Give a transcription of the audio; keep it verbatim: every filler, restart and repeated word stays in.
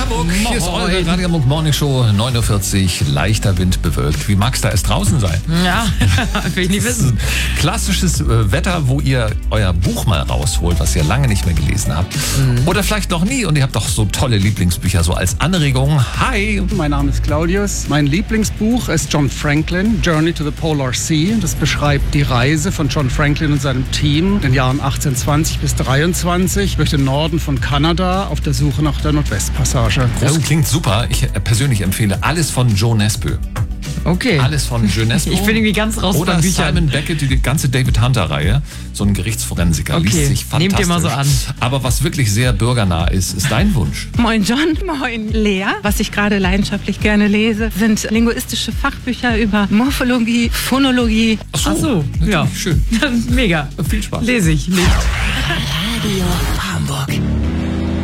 Hamburg. Hier ist eure Radio Hamburg Morning Show, neun Uhr vierzig, leichter Wind bewölkt. Wie mag's da erst draußen sein? Ja, will ich nicht wissen. Klassisches äh, Wetter, wo ihr euer Buch mal rausholt, was ihr lange nicht mehr gelesen habt. Mhm. Oder vielleicht noch nie und ihr habt doch so tolle Lieblingsbücher, so als Anregung. Hi! Mein Name ist Claudius. Mein Lieblingsbuch ist John Franklin, Journey to the Polar Sea. Das beschreibt die Reise von John Franklin und seinem Team in den Jahren achtzehnhundertzwanzig bis dreiundzwanzig durch den Norden von Kanada auf der Suche nach der Nordwestpassage. Das oh. klingt super. Ich persönlich empfehle alles von Joe Nesbø. Okay. Alles von Joe Nesbø. Ich bin irgendwie ganz raus Oder von Büchern. Simon Beckett, die ganze David Hunter-Reihe. So ein Gerichtsforensiker. Okay. Liest sich fantastisch. Nehmt ihr mal so an. Aber was wirklich sehr bürgernah ist, ist dein Wunsch. Moin John, moin Lea. Was ich gerade leidenschaftlich gerne lese, sind linguistische Fachbücher über Morphologie, Phonologie. Ach so, Ach so, ja. Schön. Mega. Viel Spaß. Lese ich. Lese. Radio